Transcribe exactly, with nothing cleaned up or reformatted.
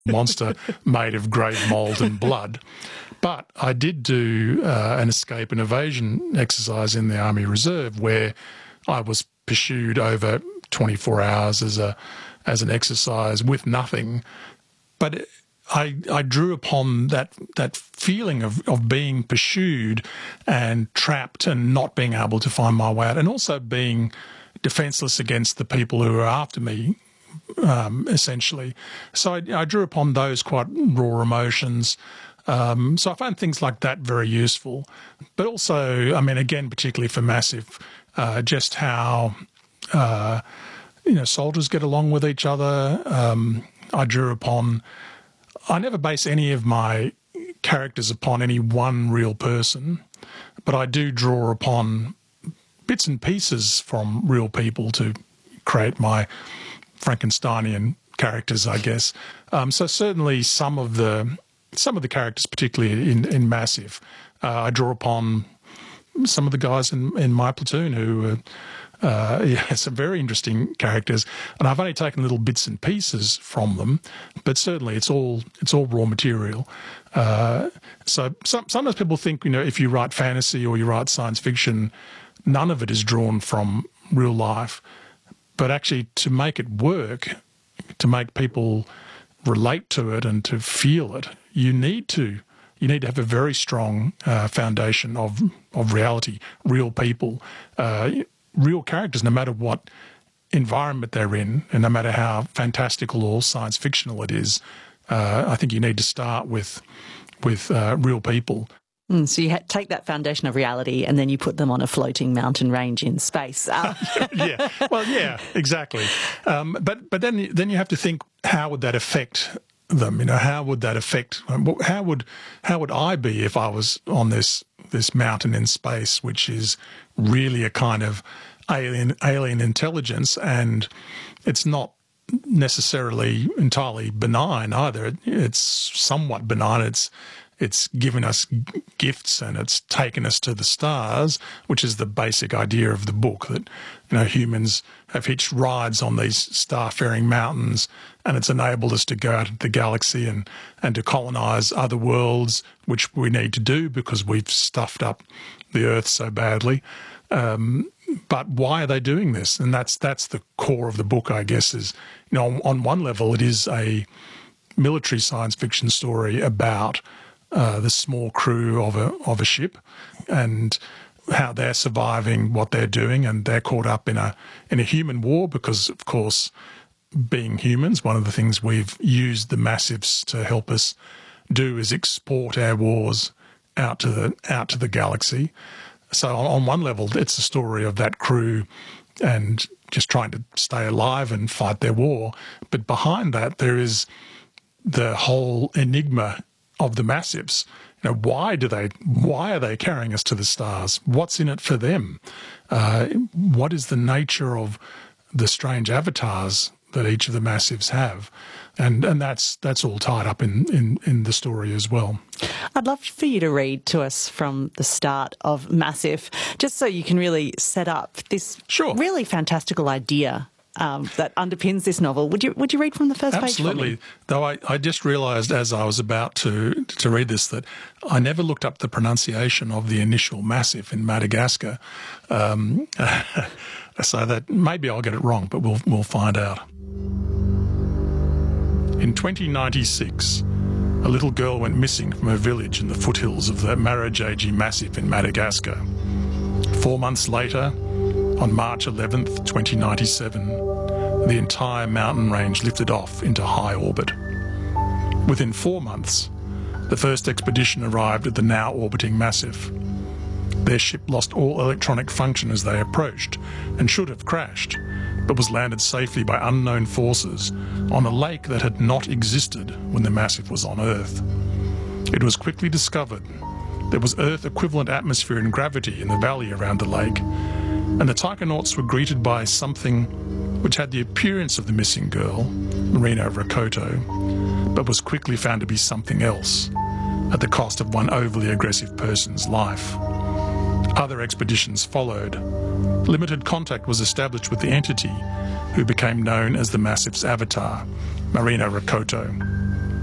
monster made of grey mould and blood. But I did do uh, an escape and evasion exercise in the Army Reserve where I was pursued over twenty-four hours as a as an exercise with nothing. But I I drew upon that that feeling of, of being pursued and trapped and not being able to find my way out, and also being defenceless against the people who are after me, um, essentially. So I, I drew upon those quite raw emotions. Um, so I found things like that very useful. But also, I mean, again, particularly for Massive, uh, just how, uh, you know, soldiers get along with each other. Um, I drew upon... I never base any of my characters upon any one real person, but I do draw upon bits and pieces from real people to create my Frankensteinian characters, I guess. Um, so certainly some of the some of the characters, particularly in, in Massive, uh, I draw upon some of the guys in, in my platoon who are uh, yeah, some very interesting characters, and I've only taken little bits and pieces from them, but certainly it's all it's all raw material. Uh, so some, sometimes people think, you know, if you write fantasy or you write science fiction, none of it is drawn from real life. But actually, to make it work, to make people relate to it and to feel it, you need to you need to have a very strong uh, foundation of of reality, real people, uh, real characters, no matter what environment they're in, and no matter how fantastical or science fictional it is. Uh, I think you need to start with with uh, real people. Mm, so you ha- take that foundation of reality and then you put them on a floating mountain range in space. Uh. yeah, well, yeah, exactly. Um, but but then then you have to think, how would that affect them? You know, how would that affect? How would how would I be if I was on this this mountain in space, which is really a kind of alien alien intelligence, and it's not necessarily entirely benign either. It's somewhat benign. It's it's given us gifts and it's taken us to the stars, which is the basic idea of the book, that, you know, humans have hitched rides on these star-faring mountains, and it's enabled us to go out into the galaxy and, and to colonise other worlds, which we need to do because we've stuffed up the Earth so badly. Um, but why are they doing this? And that's that's the core of the book, I guess, is, you know, on, on one level it is a military science fiction story about uh, the small crew of a of a ship and how they're surviving what they're doing, and they're caught up in a in a human war because, of course, being humans, one of the things we've used the Massives to help us do is export our wars out to the out to the galaxy. So on one level, it's the story of that crew and just trying to stay alive and fight their war. But behind that, there is the whole enigma of the Massives. You know, why do they? Why are they carrying us to the stars? What's in it for them? Uh, what is the nature of the strange avatars that each of the Massives have? And and that's that's all tied up in, in, in the story as well. I'd love for you to read to us from the start of Massive, just so you can really set up this sure. really fantastical idea um, that underpins this novel. Would you would you read from the first Absolutely. page for me? Though I, I just realised as I was about to to read this that I never looked up the pronunciation of the initial Massive in Madagascar. Um, so that maybe I'll get it wrong, but we'll we'll find out. In twenty ninety-six, a little girl went missing from her village in the foothills of the Marojejy Massif in Madagascar. Four months later, on March eleventh, twenty ninety-seven, the entire mountain range lifted off into high orbit. Within four months, the first expedition arrived at the now orbiting Massif. Their ship lost all electronic function as they approached and should have crashed, but was landed safely by unknown forces on a lake that had not existed when the Massif was on Earth. It was quickly discovered there was Earth-equivalent atmosphere and gravity in the valley around the lake, and the Taikonauts were greeted by something which had the appearance of the missing girl, Marina Rakoto, but was quickly found to be something else, at the cost of one overly aggressive person's life. Other expeditions followed. Limited contact was established with the entity, who became known as the Massive's avatar, Marina Rakoto.